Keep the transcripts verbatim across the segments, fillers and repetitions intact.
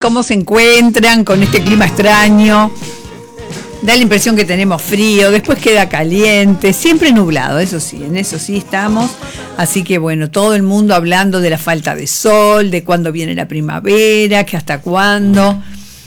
¿cómo se encuentran con este clima extraño? Da la impresión que tenemos frío, después queda caliente, siempre nublado, eso sí, en eso sí estamos. Así que bueno, todo el mundo hablando de la falta de sol, de cuándo viene la primavera, que hasta cuándo,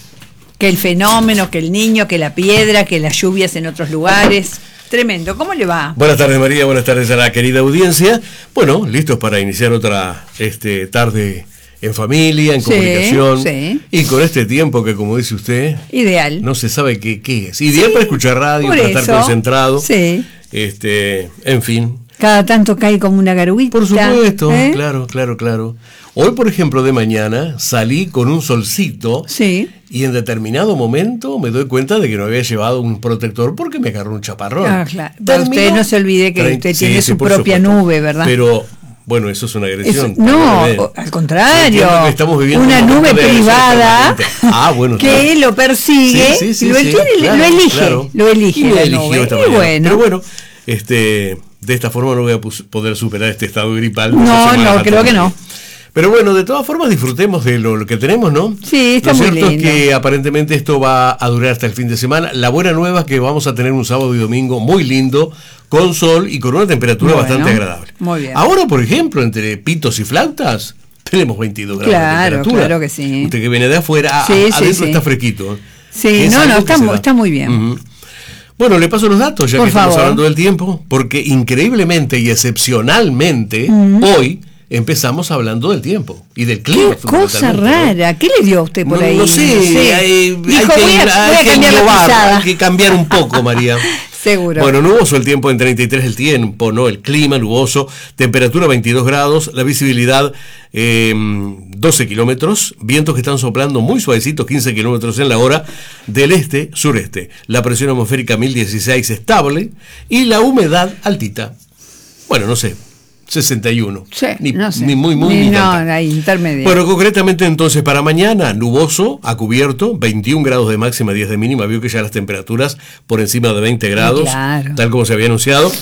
que el fenómeno, que el niño, que la piedra, que las lluvias en otros lugares. Tremendo, ¿cómo le va? Buenas tardes, María, buenas tardes a la querida audiencia. Bueno, listos para iniciar otra este, tarde en familia, en sí, comunicación, sí. Y con este tiempo que, como dice usted, ideal. No se sabe qué, qué es. Ideal sí, para escuchar radio, para eso, estar concentrado. Sí. Este, en fin. Cada tanto cae como una garuita. Por supuesto, ¿eh? claro, claro, claro. Hoy, por ejemplo, de mañana salí con un solcito. Sí. Y en determinado momento me doy cuenta de que no había llevado un protector porque me agarró un chaparrón. Ah, claro. Pero usted no se olvide que usted tiene sí, su sí, propia supuesto. nube, ¿verdad? Pero bueno, eso es una agresión. Eso, no, o, al contrario. Estamos una un nube privada ah, bueno, que claro. lo persigue, sí, sí, sí, lo, sí, tiene, claro, lo elige, claro. lo elige. Y la eligió nube. Esta y bueno. Pero bueno, este, de esta forma no voy a poder superar este estado gripal. No, no, creo que no. Pero bueno, de todas formas disfrutemos de lo, lo que tenemos, ¿no? Sí, está muy lindo. Lo cierto es que aparentemente esto va a durar hasta el fin de semana. La buena nueva es que vamos a tener un sábado y domingo muy lindo, con sol y con una temperatura bueno, bastante agradable. Muy bien. Ahora, por ejemplo, entre pitos y flautas, tenemos veintidós grados claro, de temperatura. Claro que sí. Usted que viene de afuera, sí, a, sí, adentro sí. está fresquito. Sí, no, no, está, está muy bien. Uh-huh. Bueno, le paso los datos, ya por que favor. Estamos hablando del tiempo, porque increíblemente y excepcionalmente, uh-huh. hoy empezamos hablando del tiempo y del clima. Qué cosa rara, ¿no? ¿Qué le dio a usted por no, ahí? No sé, no sé. Hay, Dijo, hay, voy que, a, hay, voy a que cambiar innovar, la hay que cambiar un poco, María. Seguro. Bueno, nuboso el tiempo en treinta y tres el tiempo, ¿no? El clima nuboso, temperatura veintidós grados, la visibilidad eh, doce kilómetros, vientos que están soplando muy suavecitos, quince kilómetros en la hora, del este-sureste. La presión atmosférica mil dieciséis estable y la humedad altita. Bueno, no sé. sesenta y uno. Sí, ni, no sé. ni muy, muy, ni ni no, ahí, intermedio. Bueno, concretamente entonces para mañana, nuboso, a cubierto, veintiún grados de máxima, diez de mínima. Vio que ya las temperaturas por encima de veinte grados, claro. tal como se había anunciado.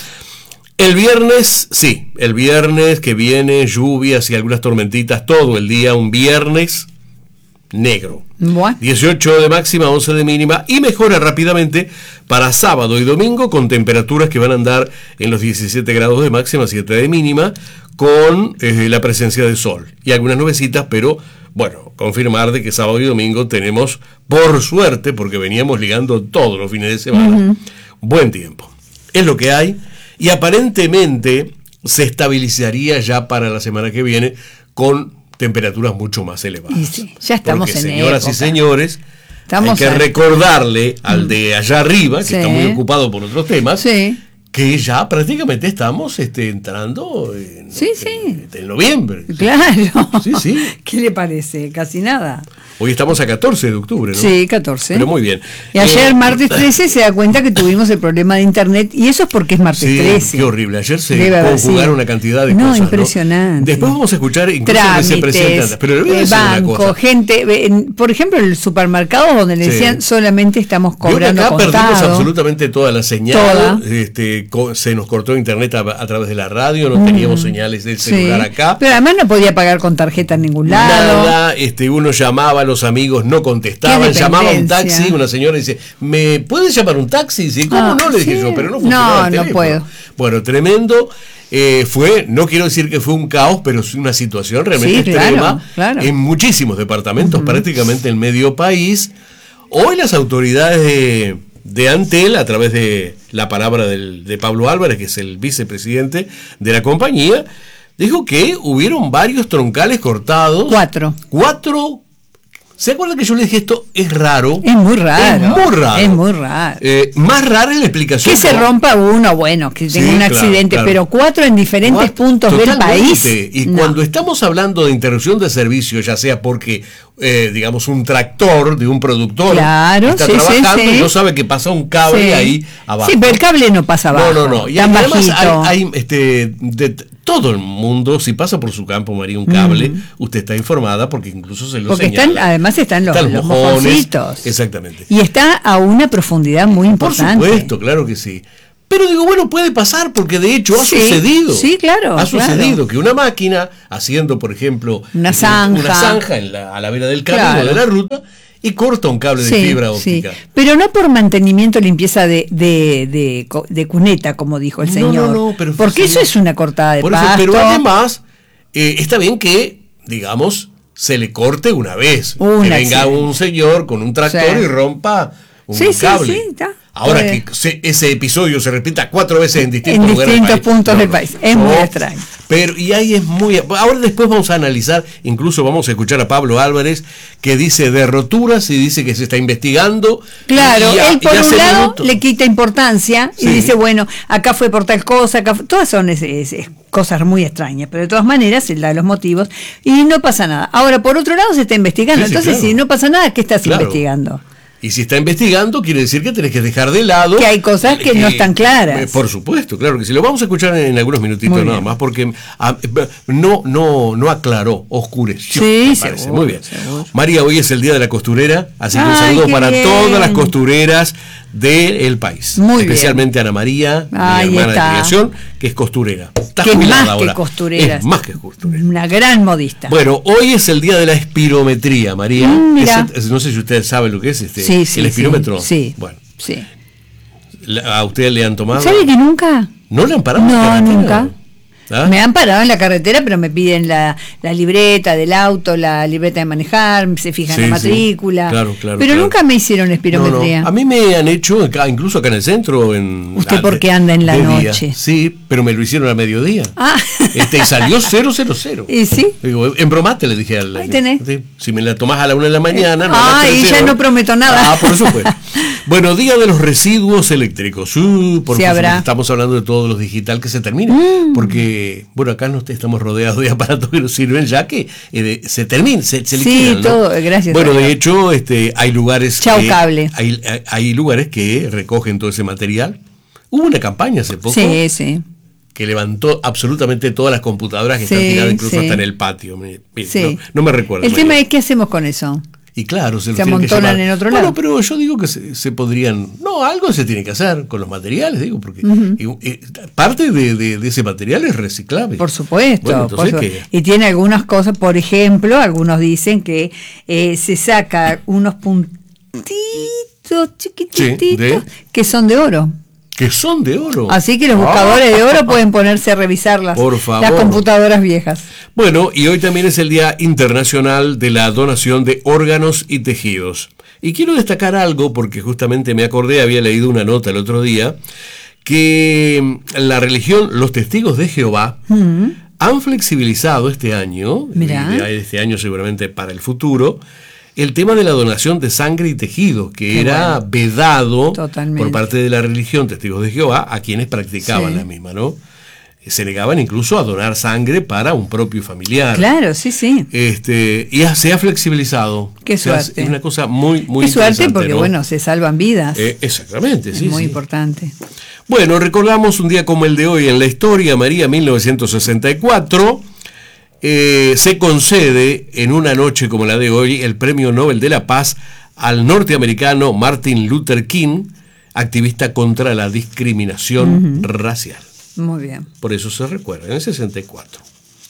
El viernes, sí, el viernes que viene, lluvias y algunas tormentitas todo el día, un viernes negro. Bueno. dieciocho de máxima, once de mínima y mejora rápidamente para sábado y domingo con temperaturas que van a andar en los diecisiete grados de máxima, siete de mínima, con eh, la presencia de sol y algunas nubecitas, pero bueno, confirmar de que sábado y domingo tenemos, por suerte, porque veníamos ligando todos los fines de semana, uh-huh. buen tiempo. Es lo que hay y aparentemente se estabilizaría ya para la semana que viene con temperaturas mucho más elevadas. Y sí, ya estamos porque, en señoras época. y señores, estamos hay que a... recordarle al de allá arriba, que sí. está muy ocupado por otros temas, sí. que ya prácticamente estamos este, entrando en, sí, en, sí. en noviembre. Claro. Sí, sí. ¿Qué le parece? Casi nada. Hoy estamos a catorce de octubre, ¿no? Sí, catorce. Pero muy bien. Y ayer, eh, martes trece, se da cuenta que tuvimos el problema de internet, y eso es porque es martes sí, trece. Qué horrible. Ayer se verdad, conjugaron sí. una cantidad de no, cosas, impresionante. ¿no? Después vamos a escuchar incluso trámites, vicepresidentes. Pero le voy a eh, decir banco, una cosa. gente, en, por ejemplo, el supermercado donde le Sí. decían solamente estamos cobrando acá contado. perdimos absolutamente toda la señal. Toda. Este, co- se nos cortó internet a, a través de la radio, no mm. teníamos señales del celular sí. acá. Pero además no podía pagar con tarjeta en ningún lado. Nada, este, uno llamaba a los amigos, no contestaban, llamaba a un taxi, una señora dice, ¿me puedes llamar un taxi? Dice, ¿cómo ah, no? Le dije sí. yo, pero no funcionaba No, el no teléfono. puedo. Bueno, tremendo. Eh, fue, no quiero decir que fue un caos, pero es una situación realmente sí, extrema claro, claro. en muchísimos departamentos, uh-huh. prácticamente en medio país. Hoy las autoridades de, de Antel, a través de la palabra del, de Pablo Álvarez, que es el vicepresidente de la compañía, dijo que hubieron varios troncales cortados. Cuatro. Cuatro. ¿Se acuerdan que yo le dije esto es raro? Es muy raro. Es muy raro. Es muy raro. Eh, más rara es la explicación. Que se rompa uno, bueno, que tenga sí, un claro, accidente, claro. pero cuatro en diferentes Cuatro, puntos del país. Y no. cuando estamos hablando de interrupción de servicio, ya sea porque, eh, digamos, un tractor de un productor claro, está sí, trabajando sí, sí. y no sabe que pasa un cable sí. ahí abajo. Sí, pero el cable no pasa abajo. No, no, no. Y tan además bajito. hay, hay este, de todo el mundo, si pasa por su campo, María, un cable, mm. usted está informada porque incluso se lo porque señala. Están, además están los, están los mojones, mojoncitos. Exactamente. Y está a una profundidad muy importante. Por supuesto, claro que sí. Pero digo, bueno, puede pasar, porque de hecho ha sí, sucedido. Sí, claro. Ha sucedido claro. que una máquina, haciendo, por ejemplo, una zanja, una zanja en la, a la vera del camino, claro, de la ruta, y corta un cable sí, de fibra óptica. Sí. Pero no por mantenimiento, limpieza de, de, de, de cuneta, como dijo el señor. No, no, no, pero porque sí, eso es una cortada de por pasto. Eso, pero además, eh, está bien que, digamos, se le corte una vez. Una, que venga sí. un señor con un tractor sí. y rompa un sí, cable. Sí, sí, está. Ahora pues, que se, ese episodio se repita cuatro veces en distintos en lugares distintos del país. puntos no, del no, país. Es no, muy extraño. Pero, y ahí es muy... Ahora después vamos a analizar, incluso vamos a escuchar a Pablo Álvarez, que dice de roturas y dice que se está investigando. Claro, y, y, él por un lado minutos. le quita importancia y sí. dice, bueno, acá fue por tal cosa, acá fue, todas son es, es, es cosas muy extrañas, pero de todas maneras él da los motivos y no pasa nada. Ahora, por otro lado se está investigando, sí, sí, entonces claro. si no pasa nada, ¿qué estás claro. investigando? Y si está investigando, quiere decir que tenés que dejar de lado... Que hay cosas que, que no están claras. Eh, por supuesto, claro que sí. Lo vamos a escuchar en, en algunos minutitos nada más, porque a, no, no, no aclaró, oscureció. Sí, seguro, muy bien. Seguro. María, hoy es el Día de la Costurera, así que Ay, un saludo para bien. todas las costureras del país. Muy especialmente bien. Ana María, Ahí mi hermana está. de criación, que es costurera. Está que jubilada más ahora. que costurera. Es más que costurera. Una gran modista. Bueno, hoy es el día de la espirometría, María. Mm, Ese, no sé si usted sabe lo que es este, sí, sí, el espirómetro. Sí. Bueno. Sí. ¿A usted le han tomado? ¿Sabe que nunca? ¿No le han parado? No, nunca. ¿Ah? Me han parado en la carretera, pero me piden la, la libreta del auto, la libreta de manejar, se fijan sí, la matrícula. Sí. Claro, claro, pero claro. nunca me hicieron espirometría. No, no. A mí me han hecho, acá, incluso acá en el centro. En, ¿Usted por qué anda en la noche? Día. Sí, pero me lo hicieron a mediodía. Ah. Este, y salió cero cero cero. ¿Y sí? Digo, en bromate le dije al. Ahí tenés. Sí, si me la tomás a la una de la mañana. Eh, ah, y ya no prometo nada. Ah, por supuesto. Bueno, día de los residuos eléctricos. Uh, por sí, habrá. Estamos hablando de todo lo digital que se termina. Mm. Porque, bueno, acá no estamos rodeados de aparatos que nos sirven ya que eh, se termina, se, se liquidan, sí, todo, ¿no? gracias. Bueno, de hecho, este, hay lugares Chau, que, cable. Hay, hay lugares que recogen todo ese material. Hubo una campaña hace poco. Sí, sí. Que levantó absolutamente todas las computadoras que sí, están tiradas incluso sí. hasta en el patio. Mire, sí. no, no me recuerdo. El tema es qué hacemos con eso. Y claro, se, se amontonan en otro lado. Bueno, pero yo digo que se, se podrían... No, algo se tiene que hacer con los materiales, digo, porque uh-huh. y, y, parte de, de, de ese material es reciclable. Por supuesto. Bueno, entonces, por ¿qué? Y tiene algunas cosas, por ejemplo, algunos dicen que eh, se saca unos puntitos chiquititos sí, de... que son de oro. Que son de oro. Así que los buscadores ah. de oro pueden ponerse a revisar las, Por favor. las computadoras viejas. Bueno, y hoy también es el Día Internacional de la Donación de Órganos y Tejidos. Y quiero destacar algo, porque justamente me acordé, había leído una nota el otro día, que la religión, los testigos de Jehová, uh-huh. han flexibilizado este año, Mirá. y este año seguramente para el futuro, el tema de la donación de sangre y tejido, que Qué era bueno. vedado Totalmente. por parte de la religión Testigos de Jehová a quienes practicaban sí. la misma, ¿no? Se negaban incluso a donar sangre para un propio familiar. Claro, sí, sí. Este, y se ha flexibilizado. Qué suerte. Es una cosa muy, muy Qué interesante. suerte porque, ¿no? bueno, se salvan vidas. Eh, exactamente, es sí. Muy sí. importante. Bueno, recordamos un día como el de hoy en la historia, María, mil novecientos sesenta y cuatro. Eh, se concede en una noche como la de hoy el Premio Nobel de la Paz al norteamericano Martin Luther King, activista contra la discriminación uh-huh. racial. Muy bien. Por eso se recuerda, en el sesenta y cuatro.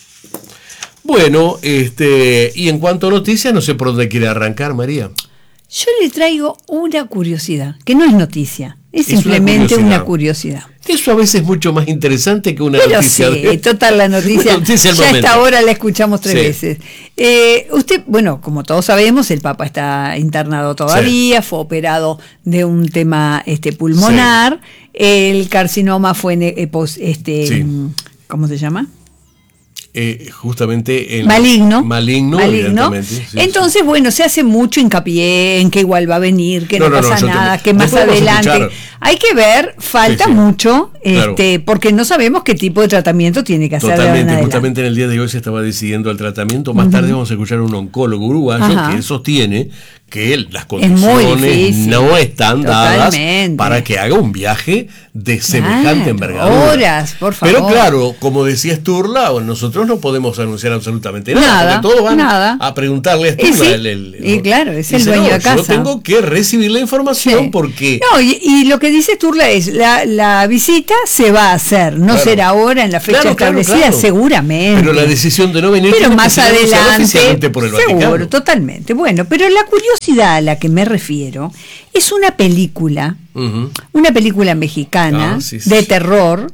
Bueno, este, y en cuanto a noticias, no sé por dónde quiere arrancar, María. Yo le traigo una curiosidad, que no es noticia, es, es simplemente una curiosidad. una curiosidad. Eso a veces es mucho más interesante que una Pero noticia. Sí, de... total, la noticia, noticia ya a esta hora la escuchamos tres sí. veces. Eh, usted, bueno, como todos sabemos, el Papa está internado todavía, sí. fue operado de un tema este pulmonar, sí. el carcinoma fue eh, pos, este, sí. ¿cómo se llama? Eh, justamente el maligno, maligno, maligno. Sí, entonces sí. bueno, se hace mucho hincapié en que igual va a venir, que no, no, no pasa no, nada, te... que más adelante hay que ver, falta sí, sí. mucho claro. este, porque no sabemos qué tipo de tratamiento tiene que hacer. Totalmente, en justamente en el día de hoy se estaba decidiendo el tratamiento, más uh-huh. tarde vamos a escuchar a un oncólogo uruguayo Ajá. que sostiene que las condiciones no están dadas Totalmente. para que haga un viaje de semejante claro, envergadura. Horas, por favor. Pero claro, como decía Sturla, nosotros no podemos anunciar absolutamente nada, nada porque todos van nada. a preguntarle a Sturla. Y, sí, el, el, y claro, es el dice, dueño no, de casa. Yo tengo que recibir la información sí. porque... No, y, y lo que que dice Turla es, la, la visita se va a hacer, no claro. será ahora en la fecha claro, claro, establecida, claro. seguramente. Pero la decisión de no venir pero más que adelante, por el seguro, Vaticano. totalmente. Bueno, pero la curiosidad a la que me refiero es una película, uh-huh. una película mexicana ah, sí, sí, de sí. terror,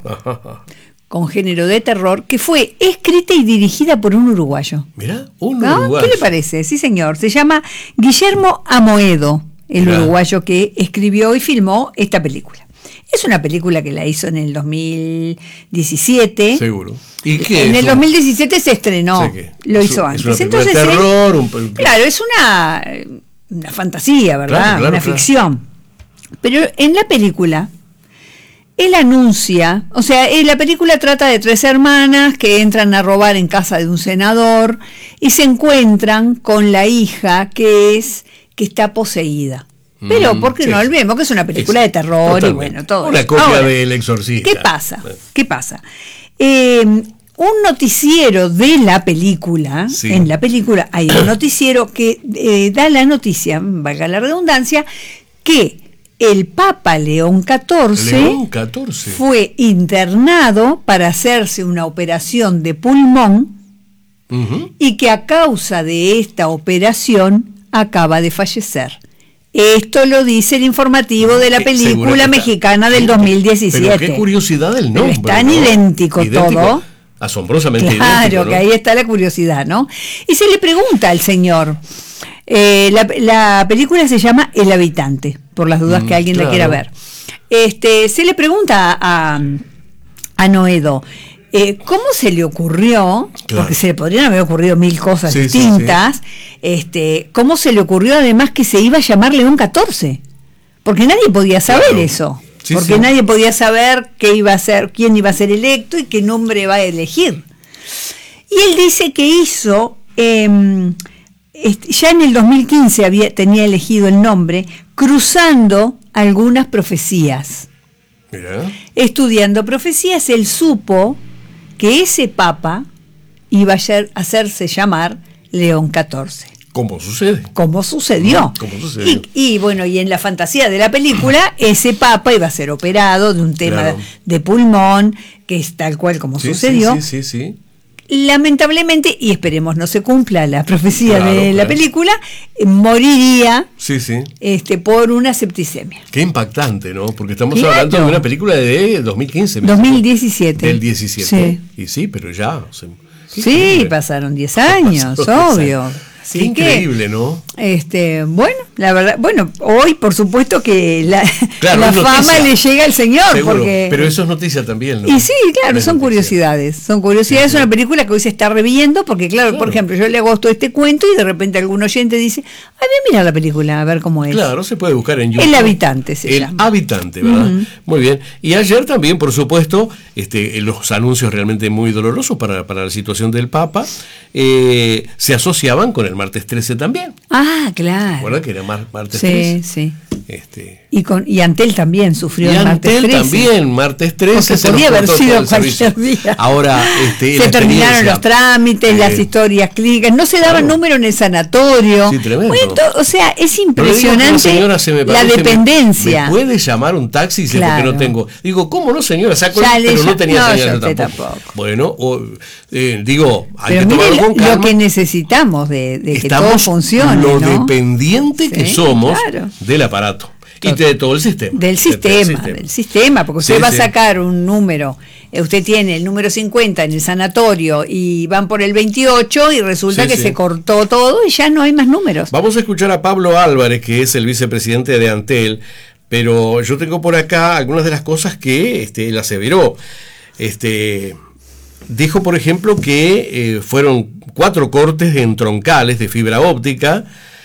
con género de terror, que fue escrita y dirigida por un uruguayo. Mirá, un ¿no? uruguayo. ¿Qué le parece? Sí, señor. Se llama Guillermo Amoedo, el Mirá. uruguayo que escribió y filmó esta película. Es una película que la hizo en el dos mil diecisiete. Seguro. ¿Y qué? En el un... dos mil diecisiete se estrenó. Lo hizo es antes. Es Entonces, de terror. Un... Claro, es una, una fantasía, ¿verdad? Claro, claro, una claro. ficción. Pero en la película, él anuncia, o sea, la película trata de tres hermanas que entran a robar en casa de un senador y se encuentran con la hija que es que está poseída. Pero, ¿por qué sí, no olvidemos que es una película es, de terror totalmente. Y bueno, todo una eso. copia Ahora, del Exorcista. ¿Qué pasa? ¿Qué pasa? Eh, un noticiero de la película, sí. en la película hay un noticiero que eh, da la noticia, valga la redundancia, que el Papa León catorce, León catorce fue internado para hacerse una operación de pulmón uh-huh. y que a causa de esta operación acaba de fallecer. Esto lo dice el informativo de la película mexicana del dos mil diecisiete. Pero qué curiosidad el nombre. Pero es tan ¿no? idéntico, idéntico todo. Asombrosamente claro, idéntico. Claro, que ahí está la curiosidad, ¿no? Y se le pregunta al señor, eh, la, la película se llama El Habitante, por las dudas mm, que alguien claro. la quiera ver. Este, se le pregunta a, a Noedo, Eh, ¿cómo se le ocurrió? Claro. Porque se le podrían haber ocurrido mil cosas sí, distintas. Sí, sí. Este, ¿cómo se le ocurrió además que se iba a llamar León catorce? Porque nadie podía saber claro. eso. Sí, porque sí. nadie podía saber qué iba a ser, quién iba a ser electo y qué nombre va a elegir. Y él dice que hizo, eh, este, ya en el dos mil quince había, tenía elegido el nombre, cruzando algunas profecías. Mirá. Estudiando profecías, él supo que ese papa iba a hacerse llamar León catorce. ¿Cómo sucede? ¿Cómo sucedió? ¿Cómo sucedió? Y, y bueno, y en la fantasía de la película, ese papa iba a ser operado de un tema claro. de pulmón, que es tal cual como sí, sucedió. Sí, sí, sí, sí. Lamentablemente, y esperemos no se cumpla la profecía claro, de claro. la película, eh, moriría sí, sí. Este, por una septicemia. Qué impactante, ¿no? Porque estamos claro. hablando de una película de dos mil quince. dos mil diecisiete. Del diecisiete. Sí. Y sí, pero ya. O sea, sí, increíble. Pasaron diez años, pasaron obvio. diez años. Qué increíble, que, ¿no? Este, bueno, la verdad, bueno, hoy por supuesto que la, claro, la fama noticia. le llega al señor. Seguro, porque, pero eso es noticia también, ¿no? Y sí, claro, son curiosidades. Son curiosidades, sí, es una película que hoy se está reviendo, porque claro, claro, por ejemplo, yo le hago todo este cuento y de repente algún oyente dice, ay, voy a mirar la película, a ver cómo es. Claro, se puede buscar en YouTube. El Habitante se El llama. Habitante, ¿verdad? Uh-huh. Muy bien. Y ayer también, por supuesto, este, los anuncios realmente muy dolorosos para, para la situación del Papa, eh, se asociaban con el martes trece también. Ah, claro. ¿Recuerda que era mar, martes sí, trece? Sí, sí. Este, y, con, y Antel también sufrió y el martes Antel trece. también, martes trece. Se podía haber sido cualquier día. Ahora, este, se terminaron los trámites, eh, las historias clínicas, no se daba claro. número en el sanatorio. Sí, tremendo. Bueno, o sea, es impresionante no la, señora, la dependencia. ¿Me, ¿Me puede llamar un taxi? Dice, claro. porque no tengo. Digo, ¿cómo no, señora? Saco el, pero no tenía no, señal tampoco. tampoco. Bueno, o, eh, digo, hay pero que mire, tomarlo con calma. Lo que necesitamos de, de que todo funcione, lo ¿no? dependiente que sí, somos claro. del aparato. Y de todo el sistema. Del sistema, del sistema, del sistema porque usted sí, va sí. a sacar un número, usted tiene el número cincuenta en el sanatorio y van por el veintiocho y resulta sí, que sí. se cortó todo y ya no hay más números. Vamos a escuchar a Pablo Álvarez, que es el vicepresidente de Antel, pero yo tengo por acá algunas de las cosas que este, él aseveró. Este, dijo, por ejemplo, que eh, fueron cuatro cortes en troncales de fibra óptica,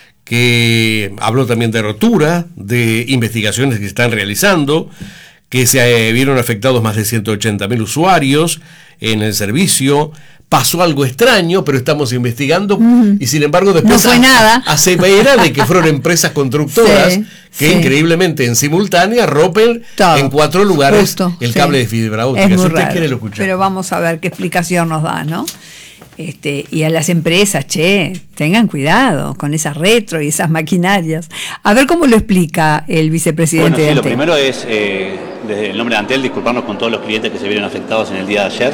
que habló también de rotura, de investigaciones que se están realizando, que se eh, vieron afectados más de ciento ochenta mil usuarios en el servicio. Pasó algo extraño, pero estamos investigando, uh-huh. y sin embargo después no fue a, nada. asevera de que fueron empresas constructoras sí, que sí. increíblemente en simultánea rompen Todo. en cuatro lugares Justo, el sí. cable de fibra óptica. Es muy si usted raro, quiere lo escuchar. Pero vamos a ver qué explicación nos da, ¿no? Este, y a las empresas, che, tengan cuidado con esas retro y esas maquinarias. A ver cómo lo explica el vicepresidente. Bueno, sí, de lo Antel. primero es, eh, desde el nombre de Antel, disculparnos con todos los clientes que se vieron afectados en el día de ayer.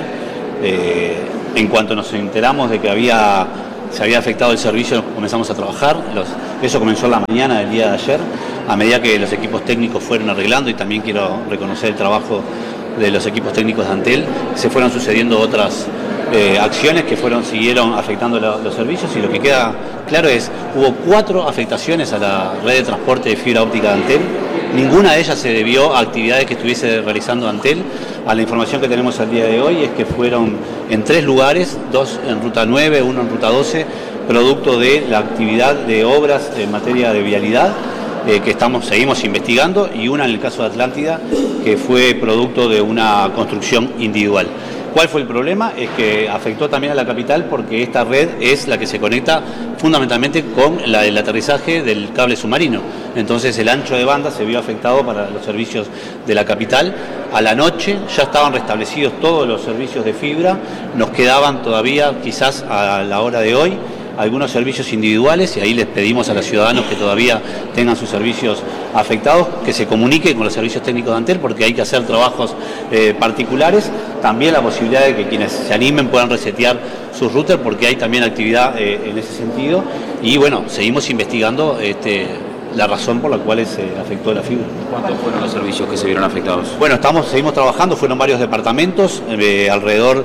Eh, en cuanto nos enteramos de que había, se había afectado el servicio, comenzamos a trabajar. Los, eso comenzó en la mañana del día de ayer, a medida que los equipos técnicos fueron arreglando, y también quiero reconocer el trabajo de los equipos técnicos de Antel, se fueron sucediendo otras Eh, acciones que fueron siguieron afectando lo, los servicios, y lo que queda claro es hubo cuatro afectaciones a la red de transporte de fibra óptica de Antel. Ninguna de ellas se debió a actividades que estuviese realizando Antel. A la información que tenemos al día de hoy es que fueron en tres lugares, dos en ruta nueve, uno en ruta doce, producto de la actividad de obras en materia de vialidad, eh, que estamos seguimos investigando, y una en el caso de Atlántida, que fue producto de una construcción individual. ¿Cuál fue el problema? Es que afectó también a la capital, porque esta red es la que se conecta fundamentalmente con la, el aterrizaje del cable submarino. Entonces el ancho de banda se vio afectado para los servicios de la capital. A la noche ya estaban restablecidos todos los servicios de fibra, nos quedaban todavía, quizás a la hora de hoy, algunos servicios individuales, y ahí les pedimos a los ciudadanos que todavía tengan sus servicios afectados, que se comuniquen con los servicios técnicos de Antel, porque hay que hacer trabajos eh, particulares. También la posibilidad de que quienes se animen puedan resetear sus routers, porque hay también actividad eh, en ese sentido. Y bueno, seguimos investigando este, la razón por la cual se afectó la fibra. ¿Cuántos fueron los servicios que se vieron afectados? Bueno, estamos, seguimos trabajando, fueron varios departamentos, eh, alrededor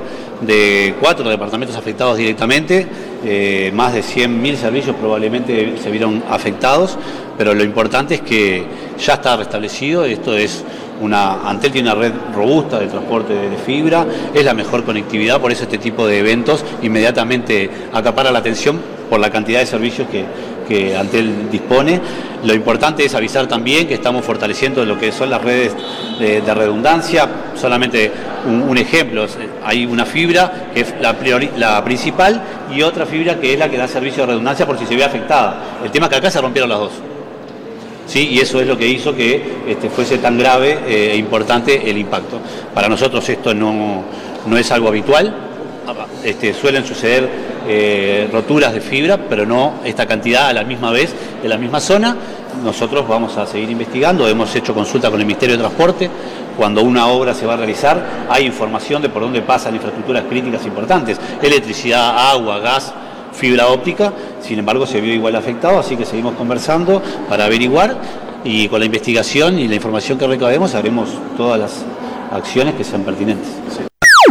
de cuatro departamentos afectados directamente, eh, más de cien mil servicios probablemente se vieron afectados, pero lo importante es que ya está restablecido. Esto es una, Antel tiene una red robusta de transporte de fibra, es la mejor conectividad, por eso este tipo de eventos inmediatamente acapara la atención por la cantidad de servicios que, que Antel dispone. Lo importante es avisar también que estamos fortaleciendo lo que son las redes de, de redundancia. Solamente un, un ejemplo, hay una fibra que es la, priori, la principal, y otra fibra que es la que da servicio de redundancia por si se ve afectada. El tema es que acá se rompieron las dos. Sí, y eso es lo que hizo que este, fuese tan grave e importante el impacto. Para nosotros esto no, no es algo habitual. Este, suelen suceder eh, roturas de fibra, pero no esta cantidad a la misma vez en la misma zona. Nosotros vamos a seguir investigando, hemos hecho consulta con el Ministerio de Transporte. Cuando una obra se va a realizar, hay información de por dónde pasan infraestructuras críticas importantes, electricidad, agua, gas, fibra óptica. Sin embargo, se vio igual afectado, así que seguimos conversando para averiguar, y con la investigación y la información que recabemos haremos todas las acciones que sean pertinentes. Sí.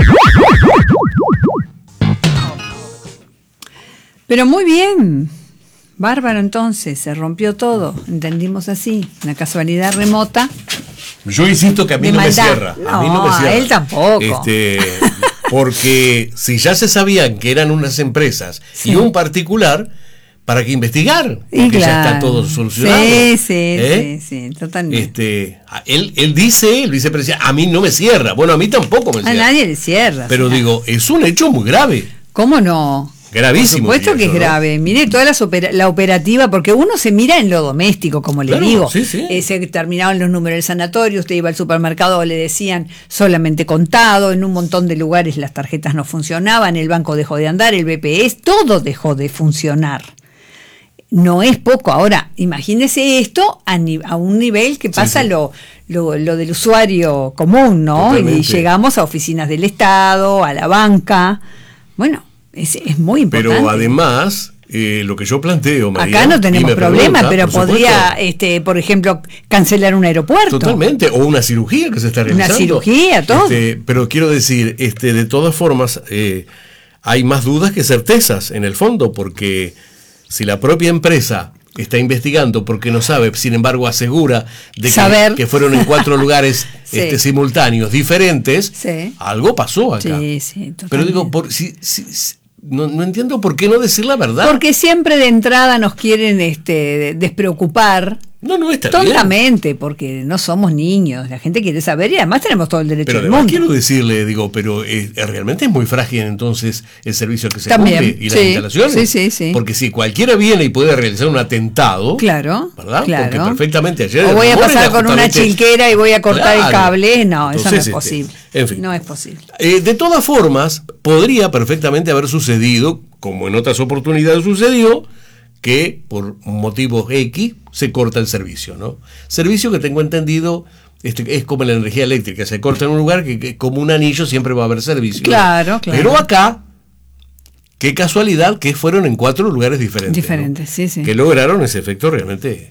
Pero muy bien, bárbaro. Entonces se rompió todo, entendimos así, una casualidad remota. Yo insisto que a mí de no maldad. me cierra. No, a mí no me cierra. a él tampoco. Este, porque si ya se sabían que eran unas empresas sí. y un particular, ¿para qué investigar? Porque claro. ya está todo solucionado. Sí, sí, ¿Eh? sí, sí, totalmente. Este, él, él dice, el vicepresidente, a mí no me cierra. Bueno, a mí tampoco me A cierra. nadie le cierra. Pero sí, digo, es un hecho muy grave. ¿Cómo no? Gravísimo. Por supuesto que es ¿no? grave. Mire toda las opera, la operativa, porque uno se mira en lo doméstico, como le Claro, digo. sí, sí. Eh, se terminaban los números del sanatorio, usted iba al supermercado, le decían solamente contado, en un montón de lugares las tarjetas no funcionaban, el banco dejó de andar, el B P S, todo dejó de funcionar. No es poco. Ahora, imagínese esto a, ni, a un nivel que pasa sí, sí. Lo, lo, lo del usuario común, ¿no? Totalmente. Y llegamos a oficinas del Estado, a la banca. Bueno, es, es muy importante. Pero además, eh, lo que yo planteo, María, acá no tenemos problema, pero por podría, este, por ejemplo, cancelar un aeropuerto. Totalmente, o una cirugía que se está realizando. Una cirugía, todo. Este, pero quiero decir, este, de todas formas, eh, hay más dudas que certezas en el fondo, porque si la propia empresa está investigando porque no sabe, sin embargo asegura de que, que fueron en cuatro lugares sí. este, simultáneos, diferentes, sí. algo pasó acá. Sí, sí, pero digo, por, si, si, si, no, no entiendo por qué no decir la verdad. Porque siempre de entrada nos quieren este, despreocupar No, no está bien. Tontamente, porque no somos niños, la gente quiere saber y además tenemos todo el derecho Pero del además mundo. quiero decirle, digo, pero eh, realmente es muy frágil entonces el servicio que se También, cumple y las sí, instalaciones. sí, sí, sí. Porque si cualquiera viene y puede realizar un atentado, Claro, ¿verdad? claro. Porque perfectamente ayer... O voy a el rumor pasar era con una justamente- chinquera y voy a cortar Claro. el cable. No, eso no Entonces, es posible. este, en fin. No es posible. Eh, de todas formas, podría perfectamente haber sucedido, como en otras oportunidades sucedió, que por motivos X se corta el servicio, ¿no? Servicio que tengo entendido este, es como la energía eléctrica, se corta en un lugar que, que como un anillo siempre va a haber servicio. Claro, claro. Pero acá, qué casualidad que fueron en cuatro lugares diferentes. Diferentes, ¿no? sí, sí. Que lograron ese efecto realmente